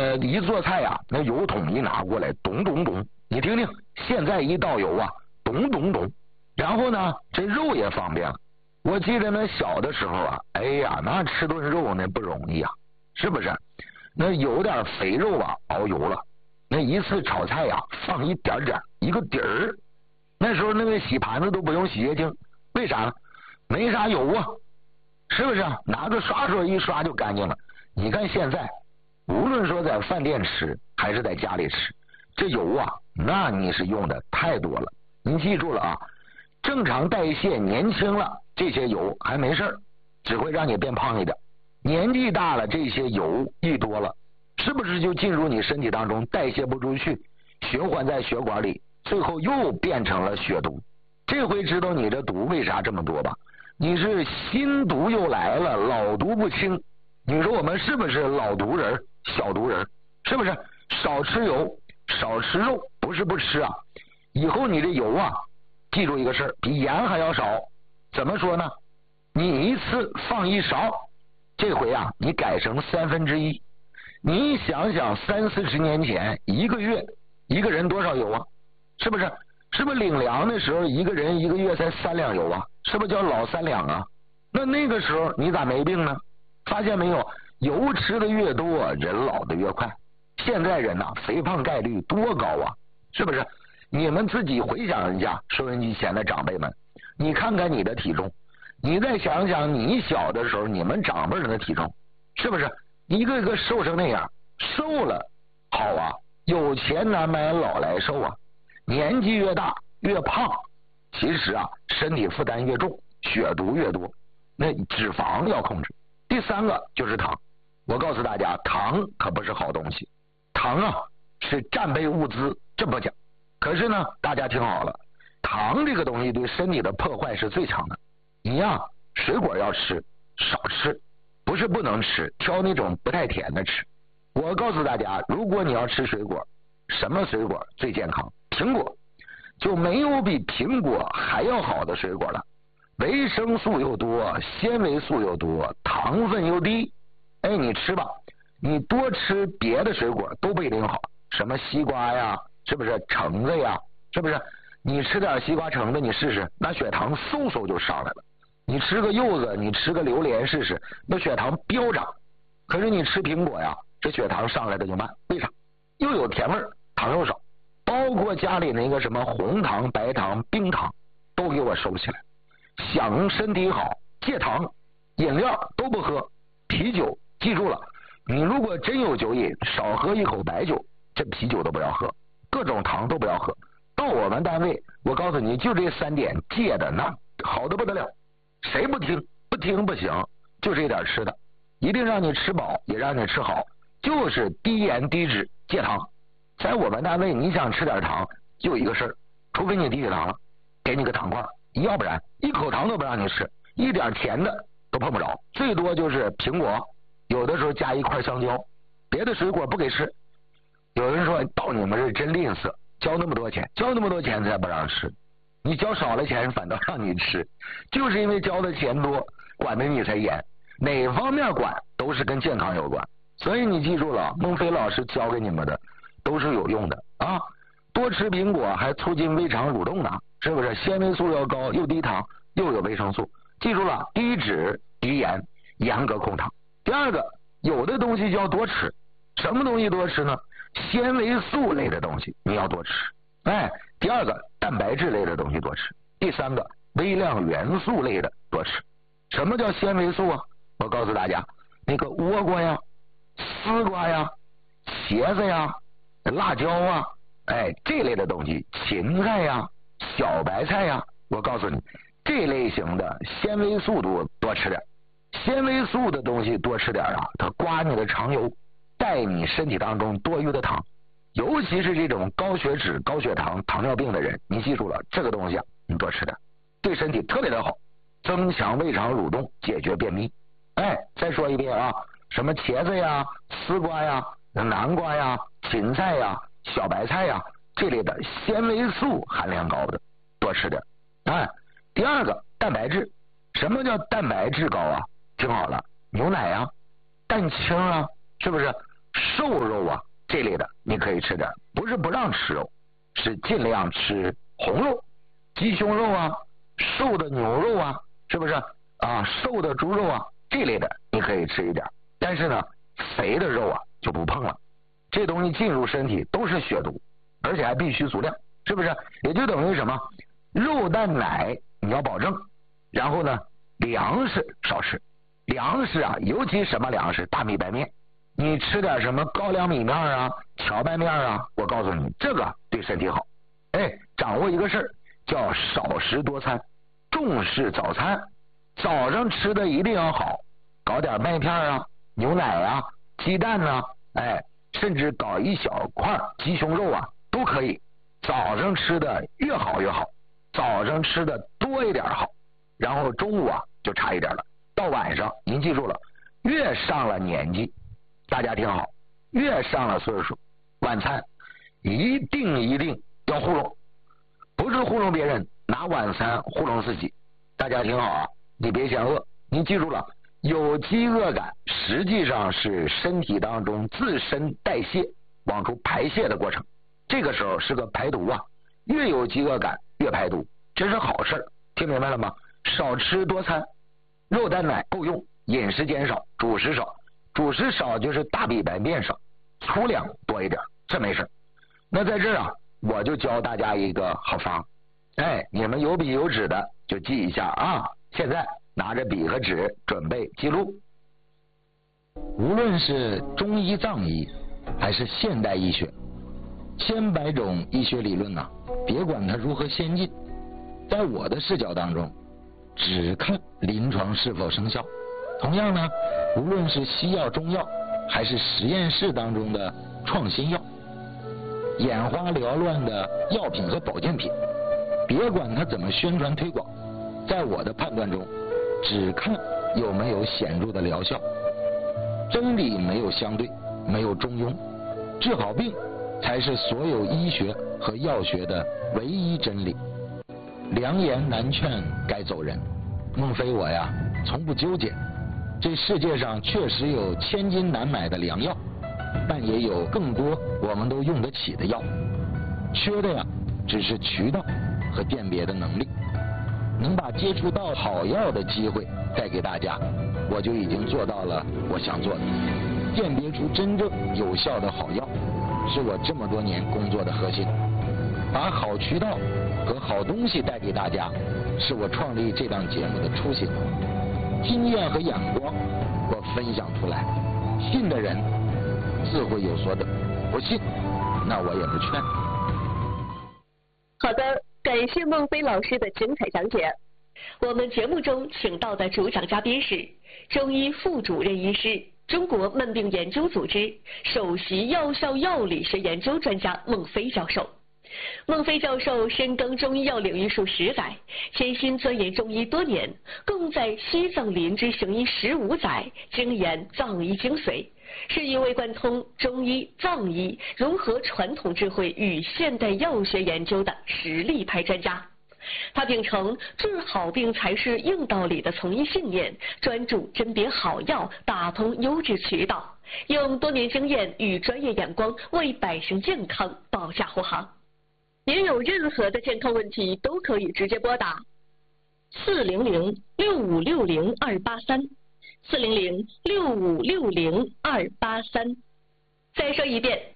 一做菜呀，那油桶一拿过来，咚咚咚，你听听，现在一倒油啊，咚咚咚。然后呢，这肉也方便了。我记得那小的时候啊，哎呀，那吃顿肉那不容易啊，是不是？那有点肥肉啊，熬油了。那一次炒菜呀，放一点点，一个底儿。那时候那个洗盘子都不用洗洁精，为啥呢？没啥油啊，是不是？拿个刷刷一刷就干净了。你看现在，无论说在饭店吃还是在家里吃，这油啊，那你是用的太多了。你记住了啊，正常代谢年轻了，这些油还没事，只会让你变胖一点。年纪大了，这些油一多了，是不是就进入你身体当中代谢不出去，循环在血管里，最后又变成了血毒？这回知道你这毒为啥这么多吧？你是新毒又来了，老毒不清。你说我们是不是老毒人、小毒人？是不是？少吃油，少吃肉，不是不吃啊。以后你这油啊，记住一个事儿，比盐还要少。怎么说呢？你一次放一勺，这回啊，你改成1/3。你想想，30-40年前，一个月一个人多少油啊？是不是？是不是领粮的时候，一个人一个月才3两油啊？是不是叫老3两啊？那个时候你咋没病呢？发现没有，油吃的越多，人老的越快。现在人呐，肥胖概率多高啊？是不是？你们自己回想一下，收音机前的长辈们，你看看你的体重，你再想想你小的时候，你们长辈人的体重，是不是一个个瘦成那样？瘦了好啊，有钱难买老来瘦啊。年纪越大越胖，其实啊，身体负担越重，血毒越多，那脂肪要控制。第3个就是糖，我告诉大家，糖可不是好东西，糖啊是战备物资，这么讲。可是呢，大家听好了，糖这个东西对身体的破坏是最强的。你呀，水果要吃少吃，不是不能吃，挑那种不太甜的吃。我告诉大家，如果你要吃水果，什么水果最健康？苹果，就没有比苹果还要好的水果了。维生素又多，纤维素又多，糖分又低。哎，你吃吧，你多吃别的水果都不一定好，什么西瓜呀，是不是？橙子呀，是不是？你吃点西瓜橙子，你试试，那血糖嗖嗖就上来了。你吃个柚子，你吃个榴莲试试，那血糖飙涨。可是你吃苹果呀，这血糖上来的就慢，为啥？又有甜味儿，糖又少。包括家里那个什么红糖、白糖、冰糖，都给我收起来。想身体好，戒糖，饮料都不喝，啤酒记住了，你如果真有酒瘾，少喝一口白酒，这啤酒都不要喝，各种糖都不要喝。到我们单位，我告诉你，就这3点戒的那好的不得了，谁不听？不听不行，就这点吃的，一定让你吃饱，也让你吃好，就是低盐低脂戒糖。在我们单位，你想吃点糖，就一个事儿，除非你低血糖了，给你个糖块，要不然一口糖都不让你吃，一点甜的都碰不着，最多就是苹果，有的时候加一块香蕉，别的水果不给吃。有人说到你们这真吝啬，交那么多钱，交那么多钱才不让吃，你交少了钱反倒让你吃，就是因为交的钱多，管的你才严，哪方面管都是跟健康有关。所以你记住了，孟非老师教给你们的都是有用的啊！多吃苹果还促进胃肠蠕动呢，是不是？纤维素要高，又低糖，又有维生素。记住了，低脂低盐，严格控糖。第2个，有的东西就要多吃，什么东西多吃呢？纤维素类的东西你要多吃。哎，第2个，蛋白质类的东西多吃。第3个，微量元素类的多吃。什么叫纤维素啊？我告诉大家，那个倭瓜呀、丝瓜呀、茄子呀、辣椒啊，哎，这类的东西，芹菜呀、小白菜呀，我告诉你，这类型的纤维素多吃点。纤维素的东西多吃点啊，它刮你的肠油，带你身体当中多余的糖。尤其是这种高血脂、高血糖、糖尿病的人，你记住了，这个东西啊，你多吃点，对身体特别的好，增强胃肠蠕动，解决便秘。哎，再说一遍啊，什么茄子呀、丝瓜呀、南瓜呀、芹菜呀、小白菜呀，这类的纤维素含量高的多吃点。哎，第2个，蛋白质。什么叫蛋白质高啊？听好了，牛奶啊、蛋清啊，是不是？ 瘦肉啊这类的你可以吃点，不是不让吃肉，是尽量吃红肉，鸡胸肉啊，瘦的牛肉啊，是不是啊？瘦的猪肉啊这类的你可以吃一点，但是呢，肥的肉啊就不碰了。这东西进入身体都是血毒，而且还必须足量，是不是？也就等于什么？肉蛋奶你要保证，然后呢，粮食少吃。粮食啊，尤其什么粮食？大米白面，你吃点什么高粱米面啊、荞麦面啊，我告诉你，这个对身体好。哎，掌握一个事儿，叫少食多餐，重视早餐。早上吃的一定要好，搞点麦片啊、牛奶啊、鸡蛋啊，哎，甚至搞一小块鸡胸肉啊，都可以。早上吃的越好越好，早上吃的多一点好，然后中午啊就差一点了。到晚上，您记住了，越上了年纪，大家听好，越上了岁数，晚餐一定要糊弄，不是糊弄别人，拿晚餐糊弄自己。大家听好啊，你别嫌饿，您记住了，有饥饿感实际上是身体当中自身代谢往出排泄的过程，这个时候是个排毒啊，越有饥饿感越排毒，这是好事，听明白了吗？少吃多餐，肉蛋奶够用，饮食减少，主食少，主食少就是大米白面少，粗粮多一点，这没事。那在这儿啊，我就教大家一个好方，哎，你们有笔有纸的就记一下啊。现在拿着笔和纸准备记录。无论是中医藏医还是现代医学，千百种医学理论别管它如何先进，在我的视角当中只看临床是否生效。同样呢，无论是西药、中药，还是实验室当中的创新药，眼花缭乱的药品和保健品，别管它怎么宣传推广，在我的判断中，只看有没有显著的疗效。真理没有相对，没有中庸，治好病才是所有医学和药学的唯一真理。良言难劝该走人，孟非我呀从不纠结。这世界上确实有千金难买的良药，但也有更多我们都用得起的药，缺的呀只是渠道和辨别的能力。能把接触到好药的机会带给大家，我就已经做到了我想做的。辨别出真正有效的好药，是我这么多年工作的核心。把好渠道和好东西带给大家，是我创立这档节目的初心。经验和眼光我分享出来，信的人自会有所得，不信那我也不劝。 好的，感谢孟非老师的精彩讲解。我们节目中请到的主讲嘉宾是中医副主任医师、中国慢病研究组织首席药效药理学研究专家孟非教授。孟非教授深耕中医药领域数10载，潜心钻研中医多年，共在西藏林芝行医15载，精研藏医精髓，是一位贯通中医、藏医、融合传统智慧与现代药学研究的实力派专家。他秉承治好病才是硬道理的从医信念，专注甄别好药，打通优质渠道，用多年经验与专业眼光为百姓健康保驾护航。您有任何的健康问题都可以直接拨打400-6560-283，400-6560-283。再说一遍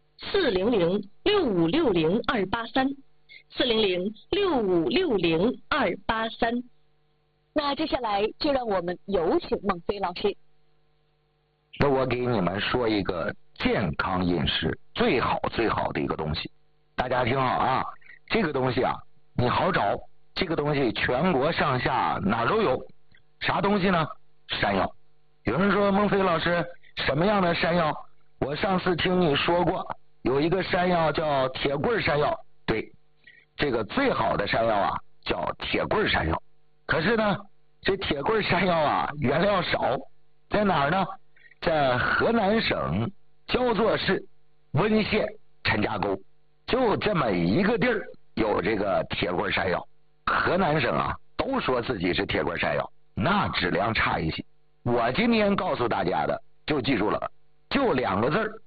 ，400-6560-283，400-6560-283。那接下来就让我们有请孟非老师。 那我给你们说一个健康饮食最好的一个东西，大家听好啊，这个东西啊你好找，这个东西全国上下哪儿都有。啥东西呢？山药。有人说孟非老师什么样的山药？我上次听你说过有一个山药叫铁棍山药，对，这个最好的山药啊叫铁棍山药。可是呢，这铁棍山药啊原料少，在哪儿呢？在河南省焦作市温县陈家沟，就这么一个地儿有这个铁棍山药。河南省啊都说自己是铁棍山药，那质量差一些。我今天告诉大家的就记住了， 就2个字儿，